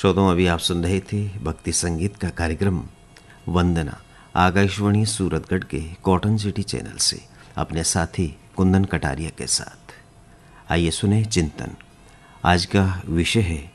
श्रोताओं, अभी आप सुन रहे थे भक्ति संगीत का कार्यक्रम वंदना, आकाशवाणी सूरतगढ़ के कॉटन सिटी चैनल से अपने साथी कुंदन कटारिया के साथ। आइए सुने चिंतन। आज का विषय है